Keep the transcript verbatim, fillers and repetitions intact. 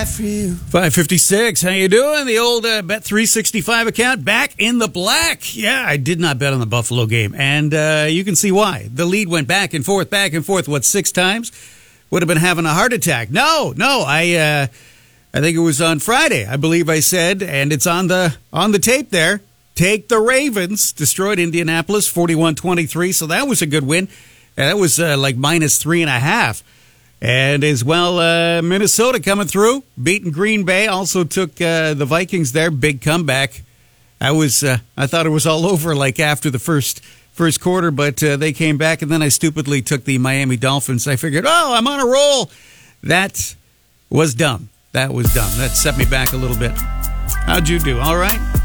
die for you. five fifty-six, how you doing? The old uh, Bet three sixty-five account back in the black. Yeah, I did not bet on the Buffalo game, and uh, you can see why. The lead went back and forth, back and forth, what, six times? Would have been having a heart attack. No, no, I uh, I think it was on Friday, I believe I said, and it's on the on the tape there. Take the Ravens, destroyed Indianapolis forty-one twenty-three, so that was a good win. And that was uh, like minus three and a half. And as well, uh, Minnesota coming through, beating Green Bay, also took uh, the Vikings there, big comeback. I was, uh, I thought it was all over like after the first first quarter, but uh, they came back, and then I stupidly took the Miami Dolphins. I figured, oh, I'm on a roll. That was dumb. That was dumb. That set me back a little bit. How'd you do? All right?